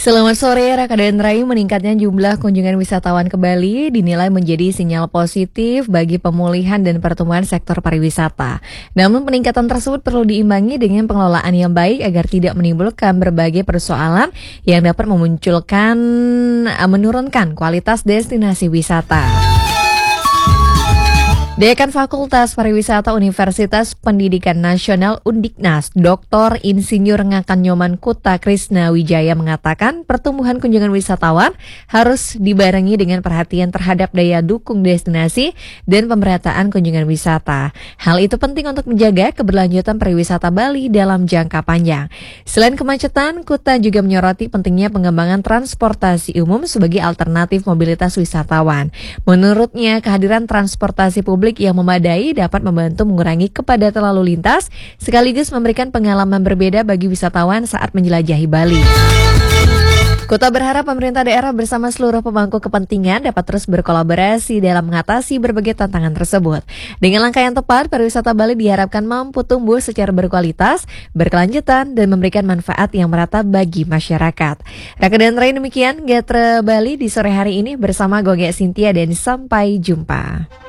Selamat sore, Raka dan Rai. Meningkatnya jumlah kunjungan wisatawan ke Bali dinilai menjadi sinyal positif bagi pemulihan dan pertumbuhan sektor pariwisata. Namun peningkatan tersebut perlu diimbangi dengan pengelolaan yang baik agar tidak menimbulkan berbagai persoalan yang dapat menurunkan kualitas destinasi wisata. Dekan Fakultas Pariwisata Universitas Pendidikan Nasional Undiknas, Dr. Insinyur Ngakan Nyoman Kuta Krisna Wijaya mengatakan pertumbuhan kunjungan wisatawan harus dibarengi dengan perhatian terhadap daya dukung destinasi dan pemerataan kunjungan wisata. Hal itu penting untuk menjaga keberlanjutan pariwisata Bali dalam jangka panjang. Selain kemacetan, Kuta juga menyoroti pentingnya pengembangan transportasi umum sebagai alternatif mobilitas wisatawan. Menurutnya, kehadiran transportasi publik yang memadai dapat membantu mengurangi kepadatan lalu lintas sekaligus memberikan pengalaman berbeda bagi wisatawan saat menjelajahi Bali. Kuta berharap pemerintah daerah bersama seluruh pemangku kepentingan dapat terus berkolaborasi dalam mengatasi berbagai tantangan tersebut. Dengan langkah yang tepat, pariwisata Bali diharapkan mampu tumbuh secara berkualitas, berkelanjutan, dan memberikan manfaat yang merata bagi masyarakat. Raka dan Rai, demikian Gatra Bali di sore hari ini bersama Goge Sintia dan sampai jumpa.